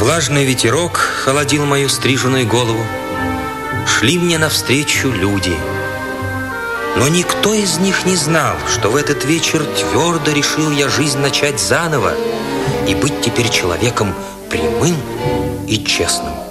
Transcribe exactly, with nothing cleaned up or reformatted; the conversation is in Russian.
Влажный ветерок холодил мою стриженную голову. Шли мне навстречу люди. Но никто из них не знал, что в этот вечер твердо решил я жизнь начать заново и быть теперь человеком прямым и честным.